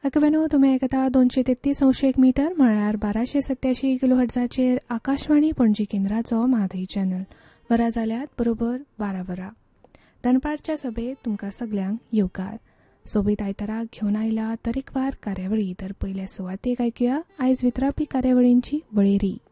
अकवेनो तुम्ही ऐकता 233 मीटर म्हळ्यार 1287 किलोहर्ट्झाचेर आकाशवाणी पणजी केंद्राचो म्हादय चॅनल. वरां जाल्यात बरोबर 12 वरां. दनपारच्या सभेत तुमकां सगल्यांक येवकार. सोबीत आयताराक घेवन आयला तरेकवार कार्यावळी. तर पयल्या सुवातेक ऐकूया आयज वितरावपी कार्यावळींची वळेरी.